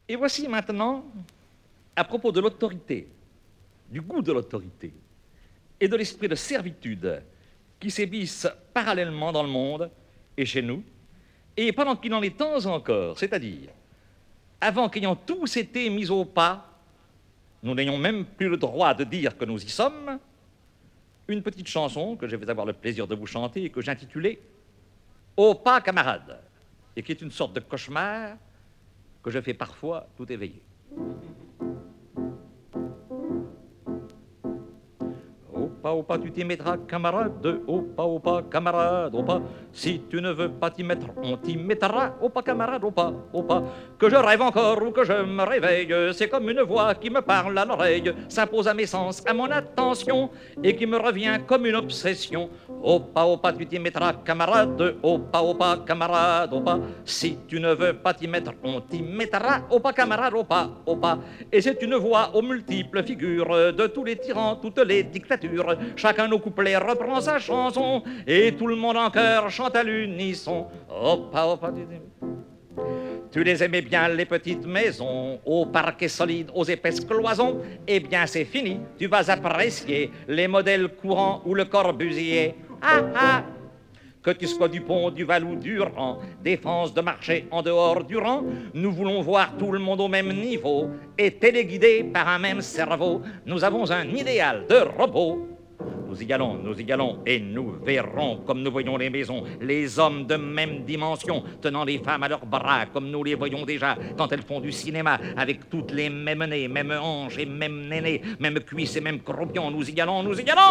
Et voici maintenant, à propos de l'autorité, du goût de l'autorité et de l'esprit de servitude qui sévissent parallèlement dans le monde et chez nous, et pendant qu'il en est temps encore, c'est-à-dire avant qu'ayant tous été mis au pas, nous n'ayons même plus le droit de dire que nous y sommes, une petite chanson que je vais avoir le plaisir de vous chanter et que j'intitulais « Au pas, camarades » et qui est une sorte de cauchemar que je fais parfois tout éveillé. Au pas, tu t'y mettras, camarade, au pas, camarade, au pas. Si tu ne veux pas t'y mettre, on t'y mettra, au pas, camarade, au pas. Que je rêve encore ou que je me réveille, c'est comme une voix qui me parle à l'oreille, s'impose à mes sens, à mon attention, et qui me revient comme une obsession. Au pas, tu t'y mettras, camarade, au pas, camarade, au pas. Si tu ne veux pas t'y mettre, on t'y mettra, au pas, camarade, au pas. Et c'est une voix aux multiples figures de tous les tyrans, toutes les dictatures. Chacun nos couplets reprend sa chanson et tout le monde en chœur chante à l'unisson. Au pas, tu les aimais bien, les petites maisons, aux parquets solides, aux épaisses cloisons. Eh bien, c'est fini, tu vas apprécier les modèles courants ou le Corbusier. Ah. Que tu sois du Pont, du Val ou du Rang, défense de marché en dehors du rang, nous voulons voir tout le monde au même niveau et téléguidé par un même cerveau. Nous avons un idéal de robot. Nous y allons, et nous verrons comme nous voyons les maisons, les hommes de même dimension, tenant les femmes à leurs bras, comme nous les voyons déjà quand elles font du cinéma, avec toutes les mêmes nez, mêmes hanches et mêmes nénés, mêmes cuisses et mêmes croupions. Nous y allons.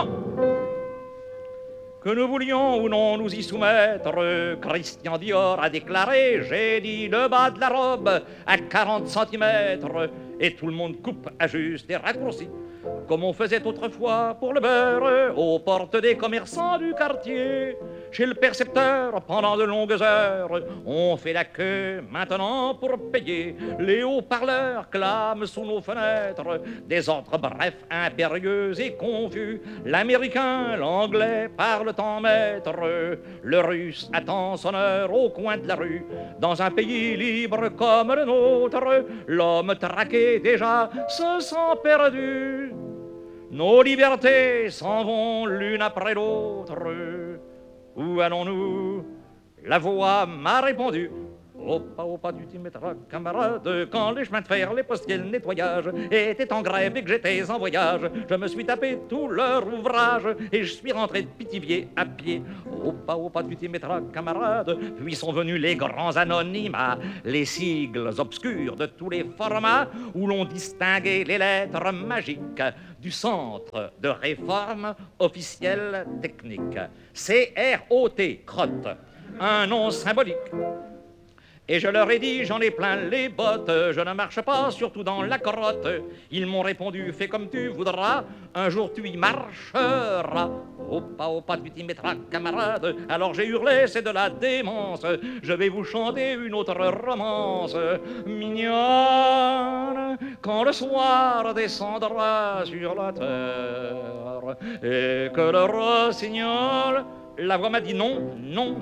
Que nous voulions ou non nous y soumettre, Christian Dior a déclaré, j'ai dit le bas de la robe à 40 cm, et tout le monde coupe, ajuste et raccourcit, comme on faisait autrefois pour le beurre, aux portes des commerçants du quartier. Chez le percepteur, pendant de longues heures, on fait la queue maintenant pour payer. Les haut-parleurs clament sous nos fenêtres des ordres brefs, impérieux et confus. L'américain, l'anglais parlent en maître, le russe attend son heure au coin de la rue. Dans un pays libre comme le nôtre, l'homme traqué déjà se sent perdu. Nos libertés s'en vont l'une après l'autre. Où allons-nous? La voix m'a répondu. Au pas, tu t'y mettras, camarade. Quand les chemins de fer, les postiers, le nettoyage étaient en grève et que j'étais en voyage, je me suis tapé tout leur ouvrage et je suis rentré de Pithiviers à pied. Au pas, tu t'y mettras, camarade. Puis sont venus les grands anonymat, les sigles obscurs de tous les formats où l'on distinguait les lettres magiques du Centre de réforme officielle technique. CROT, crotte, un nom symbolique. Et je leur ai dit, j'en ai plein les bottes, je ne marche pas, surtout dans la carotte. Ils m'ont répondu, fais comme tu voudras, un jour tu y marcheras. Au pas, tu t'y mettras, camarade. Alors j'ai hurlé, c'est de la démence, je vais vous chanter une autre romance. Mignonne, quand le soir descendra sur la terre, et que le rossignol... La voix m'a dit non.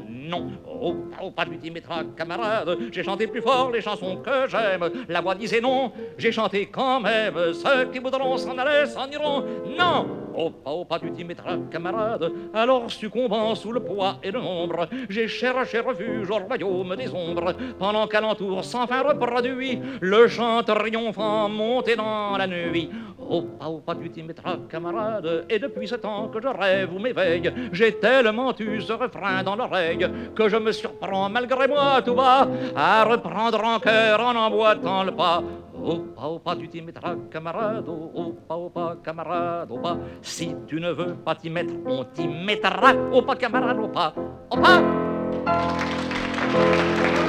Au pas, tu t'y mettras, camarade. J'ai chanté plus fort les chansons que j'aime. La voix disait non, j'ai chanté quand même. Ceux qui voudront s'en aller s'en iront. Non. Au pas, tu t'y mettras, camarade. Alors succombant sous le poids et le nombre, j'ai cherché refuge au royaume des ombres. Pendant qu'alentour sans fin reproduit le chant triomphant monté dans la nuit. Au pas, tu t'y mettras, camarade. Et depuis ce temps que je rêve ou m'éveille, j'ai tellement eu ce refrain dans l'oreille que je me surprends malgré moi tout bas à reprendre en cœur en emboîtant le pas. Au pas, tu t'y mettras, camarade. Au pas, camarade, au pas. Si tu ne veux pas t'y mettre, on t'y mettra. Au pas, camarade, au pas. Au pas.